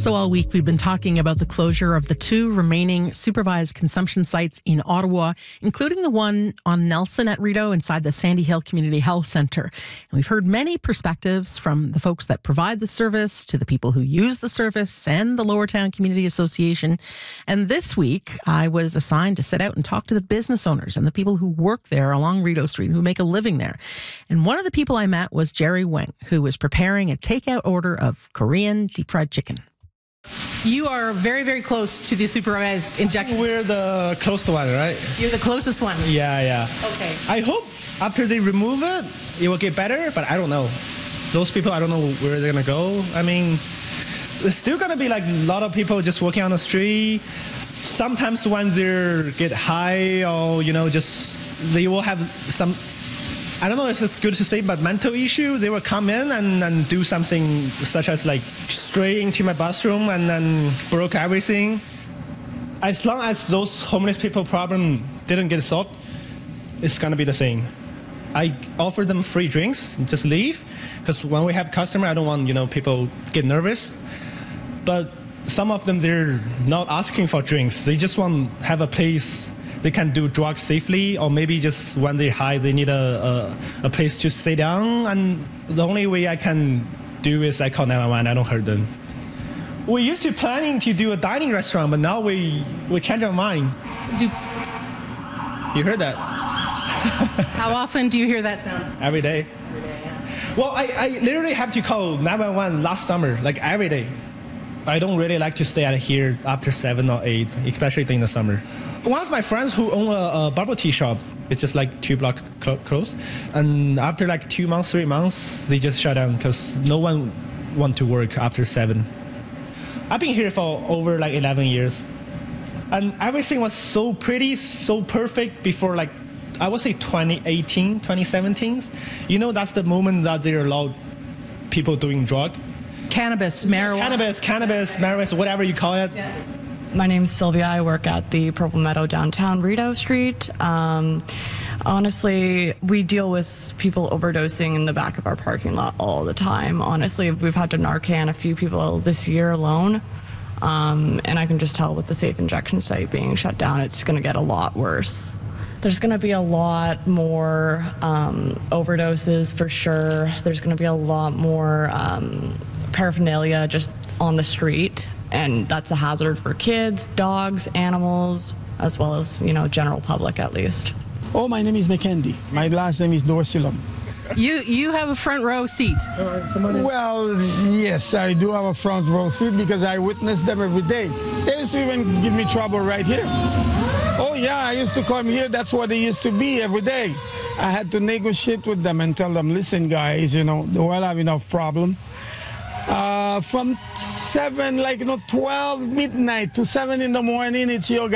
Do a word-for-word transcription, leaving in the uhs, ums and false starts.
So all week we've been talking about the closure of the two remaining supervised consumption sites in Ottawa, including the one on Nelson at Rideau inside the Sandy Hill Community Health Centre. And we've heard many perspectives from the folks that provide the service to the people who use the service and the Lower Town Community Association. And this week I was assigned to sit out and talk to the business owners and the people who work there along Rideau Street, who make a living there. And one of the people I met was Jerry Weng, who was preparing a takeout order of Korean deep fried chicken. You are very, very close to the supervised injection. We're the closest one, right? You're the closest one. Yeah, yeah. Okay. I hope after they remove it, it will get better, but I don't know. Those people, I don't know where they're going to go. I mean, there's still going to be like a lot of people just walking on the street. Sometimes when they get high or, you know, just they will have some, I don't know if it's good to say, but mental issue. They will come in and, and do something such as like stray into my bathroom and then broke everything. As long as those homeless people problem didn't get solved, it's going to be the same. I offer them free drinks, just leave. Because when we have customer, I don't want, you know, people get nervous. But some of them, they're not asking for drinks. They just want to have a place they can do drugs safely, or maybe just when they're high, they need a, a, a place to sit down. And the only way I can do is I call nine one one, I don't hurt them. We used to planning to do a dining restaurant, but now we, we changed our mind. Do, you heard that? How often do you hear that sound? Every day. Every day, yeah. Well, I, I literally have to call nine one one last summer, like every day. I don't really like to stay out here after seven or eight, especially during the summer. One of my friends who own a, a bubble tea shop, it's just like two blocks cl- close. And after like two months, three months, they just shut down because no one want to work after seven. I've been here for over like eleven years. And everything was so pretty, so perfect before like, I would say twenty eighteen, twenty seventeen. You know, that's the moment that they allowed people doing drug. Cannabis, marijuana. Cannabis, cannabis, marijuana, whatever you call it. Yeah. My name's Sylvia. I work at the Purple Meadow downtown Rideau Street. Um, honestly, we deal with people overdosing in the back of our parking lot all the time. Honestly, we've had to Narcan a few people this year alone. Um, and I can just tell with the safe injection site being shut down, it's going to get a lot worse. There's going to be a lot more um, overdoses for sure. There's going to be a lot more um, paraphernalia just on the street. And that's a hazard for kids, dogs, animals, as well as, you know, general public at least. Oh, my name is McKendy. My last name is Dorsilum. You you have a front row seat. All right, come on in. Well, yes, I do have a front row seat because I witness them every day. They used to even give me trouble right here. Oh, yeah, I used to come here. That's what they used to be every day. I had to negotiate with them and tell them, listen, guys, you know, they will have enough problem. Uh, from seven, like, you know, twelve midnight to seven in the morning, it's your